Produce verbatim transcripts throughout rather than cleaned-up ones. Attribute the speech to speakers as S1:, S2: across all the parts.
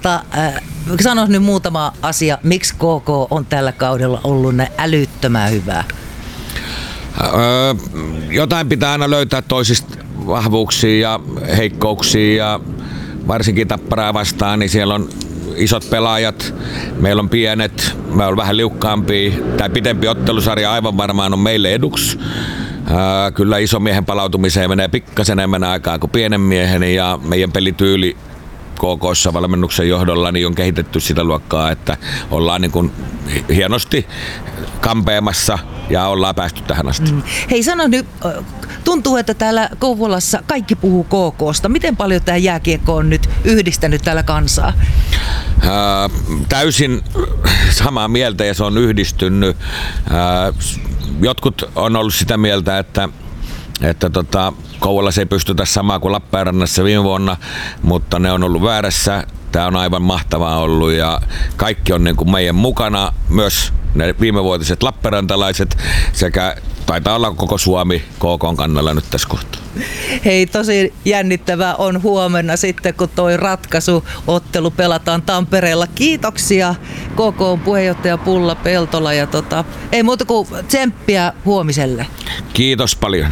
S1: tota, äh, sano nyt muutama asia, miksi K K on tällä kaudella ollut näin älyttömän hyvää?
S2: Öö, jotain pitää aina löytää toisista vahvuuksia ja heikkouksia ja varsinkin Tapparaa vastaan, niin siellä on isot pelaajat, meillä on pienet, me on vähän liukkaampia. Tämä pitempi ottelusarja aivan varmaan on meille eduksi. Öö, kyllä isomiehen palautumiseen menee pikkasen enemmän aikaa kuin pienen miehen ja meidän pelityyli K K:ssa valmennuksen johdolla niin on kehitetty sitä luokkaa, että ollaan niin kuin hienosti kampeamassa ja ollaan päästy tähän asti. Mm.
S1: Hei, sano nyt, tuntuu, että täällä Kouvolassa kaikki puhuu K K:sta. Miten paljon tämä jääkiekko on nyt yhdistänyt täällä kansaa?
S2: Ää, täysin samaa mieltä ja se on yhdistynyt. Ää, jotkut on ollut sitä mieltä, että että tota, Kouvolassa ei pystytä samaa kuin Lappeenrannassa viime vuonna, mutta ne on ollut väärässä. Tämä on aivan mahtavaa ollut ja kaikki on niin kuin meidän mukana, myös ne viimevuotiset lappeenrantalaiset sekä taitaa olla koko Suomi K K:n kannalla nyt tässä kohtaa.
S1: Hei, tosi jännittävää on huomenna sitten, kun toi ratkaisuottelu pelataan Tampereella. Kiitoksia K K:n puheenjohtaja Pulla Peltola ja tota, ei muuta kuin tsemppiä huomiselle.
S2: Kiitos paljon.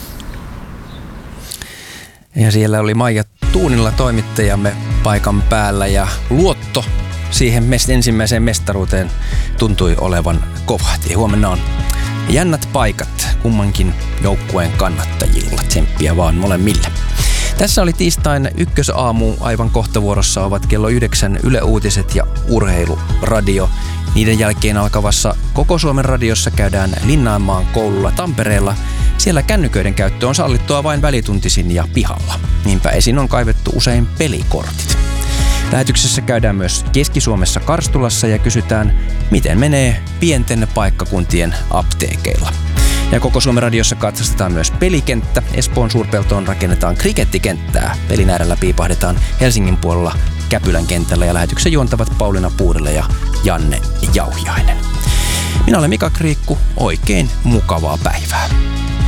S3: Ja siellä oli Maija Tuunilla toimittajamme paikan päällä ja luotto siihen ensimmäiseen mestaruuteen tuntui olevan kovahti. Huomenna on jännät paikat kummankin joukkueen kannattajilla. Tsemppiä vaan molemmille. Tässä oli tiistain ykkösaamu. Aivan kohta vuorossa ovat kello yhdeksän Yle Uutiset ja Urheiluradio. Niiden jälkeen alkavassa Koko Suomen radiossa käydään Linnanmaan koululla Tampereella. Siellä kännyköiden käyttö on sallittua vain välituntisin ja pihalla. Niinpä esiin on kaivettu usein pelikortit. Lähetyksessä käydään myös Keski-Suomessa Karstulassa ja kysytään, miten menee pienten paikkakuntien apteekeilla. Ja Koko Suomen radiossa katsastetaan myös pelikenttä. Espoon Suurpeltoon rakennetaan krikettikenttää. Pelin äärellä piipahdetaan Helsingin puolella Käpylän kentällä ja lähetyksen juontavat Pauliina Puurila ja Janne Jauhiainen. Minä olen Mika Kriikku. Oikein mukavaa päivää.